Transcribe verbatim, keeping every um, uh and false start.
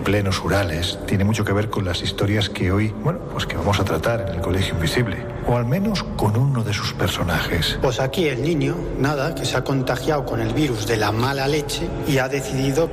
plenos Urales tiene mucho que ver con las historias que hoy, bueno, pues que vamos a tratar en el Colegio Invisible. O al menos con uno de sus personajes. Pues aquí el niño, nada, que se ha contagiado con el virus de la mala leche y ha decidido